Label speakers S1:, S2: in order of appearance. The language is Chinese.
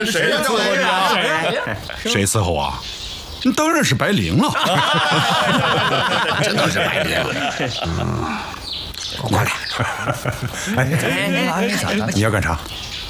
S1: 谁伺候你啊？谁伺候啊？你当然是白灵了。
S2: 真的是白灵。
S1: 过来。你要干啥？